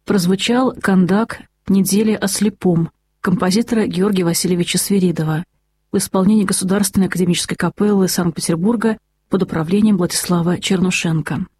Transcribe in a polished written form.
прозвучал кандак «Недели о слепом» композитора Георгия Васильевича Свиридова в исполнении Государственной академической капеллы Санкт-Петербурга под управлением Владислава Чернушенко.